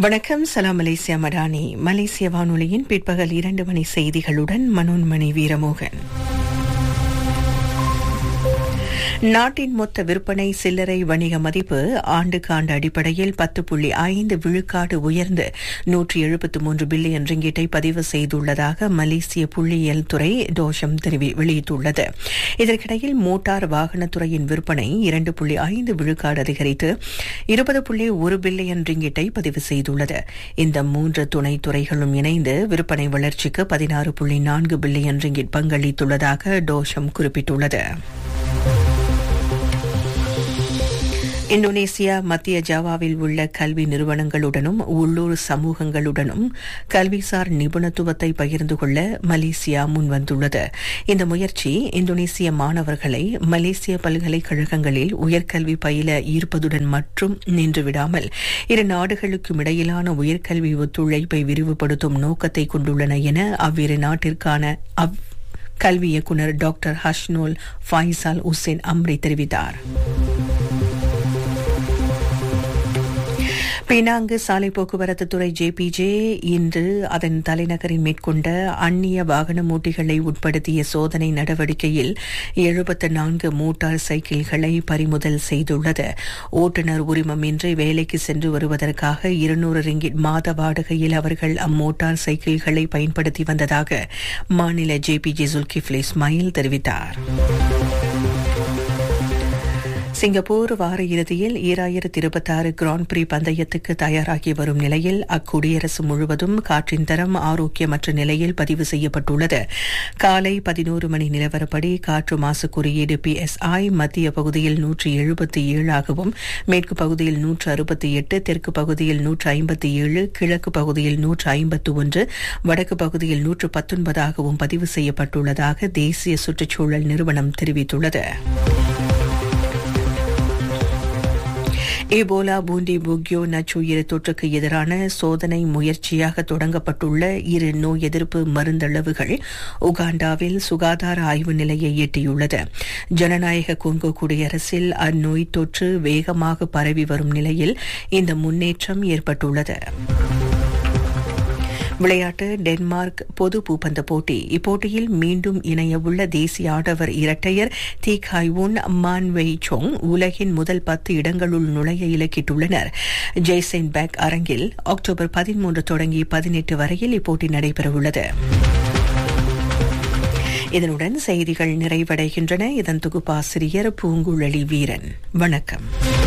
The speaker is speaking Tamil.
வணக்கம். சலாம் மலேசியா மடானி. மலேசிய வானொலியின் பிற்பகல் 2 மணி செய்திகளுடன் மனோன்மணி வீரமோகன். நாட்டின் மொத்த விற்பனை சில்லறை வணிக மதிப்பு ஆண்டுக்காண்டு அடிப்படையில் 10.5 விழுக்காடு உயர்ந்து 173 பில்லியன் ரிங்கிட்டை பதிவு செய்துள்ளதாக மலேசிய புள்ளியியல் துறை டோஷம் வெளியிட்டுள்ளது. இதற்கிடையில் மோட்டார் வாகனத்துறையின் விற்பனை 2.5 விழுக்காடு அதிகரித்து 20.1 பில்லியன் ரிங்கிட்டை பதிவு செய்துள்ளது. இந்த 3 துணை துறைகளும் இணைந்து விற்பனை வளர்ச்சிக்கு 16.4 பில்லியன் ரிங்கிட் பங்களித்துள்ளதாக டோஷம் குறிப்பிட்டுள்ளது. இந்தோனேசியா மத்திய ஜாவாவில் உள்ள கல்வி நிறுவனங்களுடனும் உள்ளூர் சமூகங்களுடனும் கல்விசார் நிபுணத்துவத்தை பகிர்ந்து கொள்ள மலேசியா முன்வந்துள்ளது. இந்த முயற்சி இந்தோனேசிய மாணவர்களை மலேசிய பல்கலைக்கழகங்களில் உயர்கல்வி பயில ஈர்ப்பதுடன் மட்டும் நின்றுவிடாமல் இரு நாடுகளுக்கும் இடையிலான உயர்கல்வி ஒத்துழைப்பை விரிவுபடுத்தும் நோக்கத்தை கொண்டுள்ளன என அவ்விரு நாட்டிற்கான கல்வி இயக்குநர் டாக்டர் ஹஷ்னோல் ஃபைசால் உசேன் அம்ரி தெரிவித்தார். பினாங்கு சாலை போக்குவரத்து துறை ஜேபிஜே இன்று அதன் தலைநகரில் மேற்கொண்ட அந்நிய வாகன மூட்டிகளை உட்படுத்திய சோதனை நடவடிக்கையில் 74 மோட்டார் சைக்கிள்களை பறிமுதல் செய்துள்ளது. ஓட்டுநர் உரிமமின்றி வேலைக்கு சென்று வருவதற்காக 200 ரிங்கிட் மாத வாடகையில் அவர்கள் அம்மோட்டார் சைக்கிள்களை பயன்படுத்தி வந்ததாக மாநில ஜேபிஜே சுல்கிஃப்லி இஸ்மாயில் தெரிவித்தார். சிங்கப்பூர் வார இறுதியில் 2026 கிராண்ட் பிரி பந்தயத்துக்கு தயாராகி வரும் நிலையில் அக்குடியரசு முழுவதும் காற்றின் தரம் ஆரோக்கியமற்ற நிலையில் பதிவு செய்யப்பட்டுள்ளது. காலை 11 மணி நிலவரப்படி காற்று மாசு குறியீடு PSI மத்திய பகுதியில் 177 ஆகவும், மேற்கு பகுதியில் 168, தெற்கு பகுதியில் 157, கிழக்கு பகுதியில் 151, வடக்கு பகுதியில் 119 ஆகவும் பதிவு செய்யப்பட்டுள்ளதாக தேசிய சுற்றுச்சூழல் நிறுவனம் தெரிவித்துள்ளது. எபோலா பூண்டி புக்யோ நச்சுயிர் தொற்றுக்கு எதிரான சோதனை முயற்சியாக தொடங்கப்பட்டுள்ள 2 நோய் எதிர்ப்பு மருந்தளவுகள் உகாண்டாவில் சுகாதார ஆய்வு நிலையை எட்டியுள்ளது. ஜனநாயக கோங்கோ குடியரசில் அந்நோய் தொற்று வேகமாக பரவி வரும் நிலையில் இந்த முன்னேற்றம் ஏற்பட்டுள்ளது. விளையாட்டு. டென்மார்க் பொது பூப்பந்து போட்டி. இப்போட்டியில் மீண்டும் இணையவுள்ள தேசிய ஆடவர் இரட்டையர் தி காய்வுன் மான் வெய் சோங் உலகின் முதல் 10 இடங்களுள் நுழைய இலக்கிட்டுள்ளனர். ஜெய்சென் பேக் அரங்கில் அக்டோபர் 13 தொடங்கி 18 வரையில் இப்போட்டி நடைபெறவுள்ளது. இதனுடன் செய்திகள் நிறைவடைகின்றன. இதன் தொகுப்பாசிரியர் பூங்குழலி வீரன். வணக்கம்.